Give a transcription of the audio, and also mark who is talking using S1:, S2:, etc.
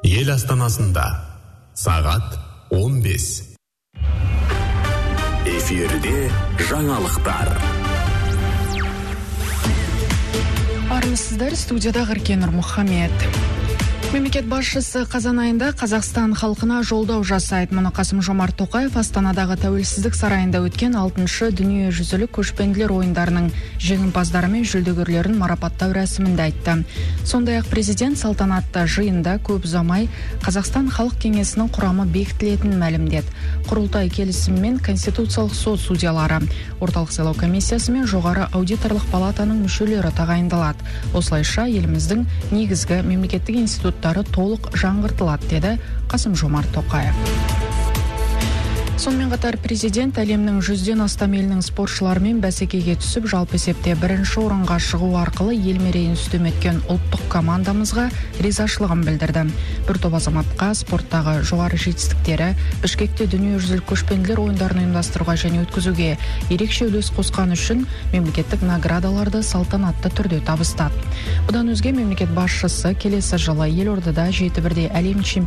S1: ел астанасында сағат 15. Эфирде жаңалықтар.
S2: Армысыздар, студияда Ғыркен Нұрмұхамед. Мемлекет басшысы қазан айында Қазақстан халқына жолдау жасайды. Мұны Қасым-Жомарт Тоқаев Астанадағы Тәуелсіздік сарайында өткен 6-шы дүниежүзілік көшпенділер ойындарының жеңімпаздары мен жүлдегерлерін марапаттау рәсімінде айтты. Сондай-ақ президент салтанатты жиында көп ұзамай Қазақстан халық кеңесінің құрамы бекітілетінін мәлімдеді. Құрылтай келісімімен Конституциялық сот судьялары, орталық сайлау комиссиясы мен жоғары аудиторлық палатаның мүшелері тағайындалады. Осылайша еліміздің негізгі мемлекеттік институттары толық жаңғыртылады, деді Қасым-Жомарт Тоқаев. Сонымен қатар президент әлемнің 100-ден астам елінің спортшыларымен бәсекеге түсіп, жалпы есепте бірінші орынға шығу арқылы ел мерейін үстем еткен ұлттық командамызға ризашылығын білдірді. Бір топ азаматқа спорттағы жоғары жетістіктері, Бішкекте дүниежүзілік көшпенділер ойындарын ұйымдастыруға және өткізуге ерекше үлес қосқан үшін мемлекеттік наградаларды салтанатты түрде табыстады. Бұдан өзге мемлекет басшысы келесі жылы елордада 7 бірдей әлем чемпионаты